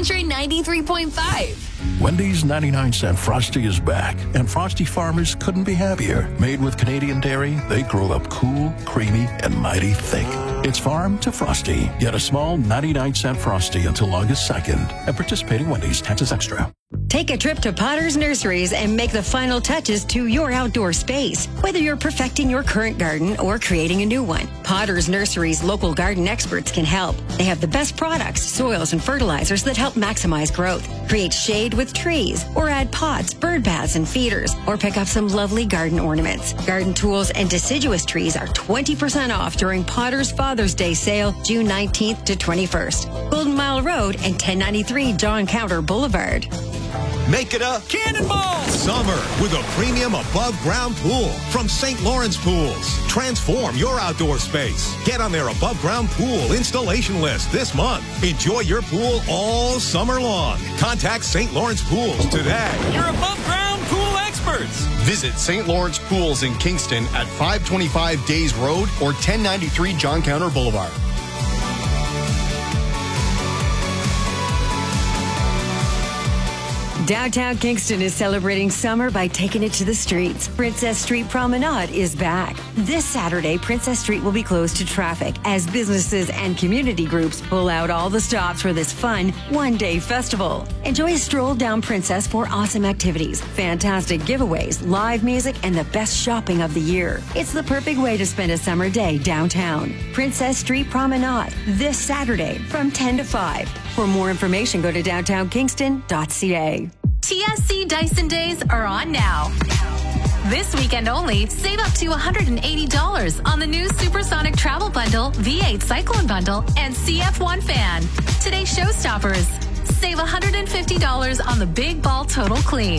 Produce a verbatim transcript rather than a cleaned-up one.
Country ninety-three point five. Wendy's ninety-nine cent Frosty is back, and Frosty farmers couldn't be happier. Made with Canadian dairy, they grow up cool, creamy, and mighty thick. It's farm to Frosty. Get a small ninety-nine cent Frosty until August second. At participating Wendy's, taxes extra. Take a trip to Potter's Nurseries and make the final touches to your outdoor space. Whether you're perfecting your current garden or creating a new one, Potter's Nurseries local garden experts can help. They have the best products, soils, and fertilizers that help maximize growth. Create shade with trees, or add pots, bird baths, and feeders, or pick up some lovely garden ornaments. Garden tools and deciduous trees are twenty percent off during Potter's Father's Day sale, June nineteenth to twenty-first. Golden Mile Road and ten ninety-three John Counter Boulevard. Make it a cannonball summer with a premium above-ground pool from Saint Lawrence Pools. Transform your outdoor space. Get on their above-ground pool installation list this month. Enjoy your pool all summer long. Contact Saint Lawrence Pools today. Your above-ground pool experts. Visit Saint Lawrence Pools in Kingston at five twenty-five Days Road or ten ninety-three John Counter Boulevard. Downtown Kingston is celebrating summer by taking it to the streets. Princess Street Promenade is back. This Saturday, Princess Street will be closed to traffic as businesses and community groups pull out all the stops for this fun one-day festival. Enjoy a stroll down Princess for awesome activities, fantastic giveaways, live music, and the best shopping of the year. It's the perfect way to spend a summer day downtown. Princess Street Promenade, this Saturday from ten to five. For more information, go to downtown kingston dot c a. T S C Dyson Days are on now. This weekend only, save up to one hundred eighty dollars on the new Supersonic Travel Bundle, V eight Cyclone Bundle, and C F one fan. Today's showstoppers. Save one hundred fifty dollars on the Big Ball Total Clean.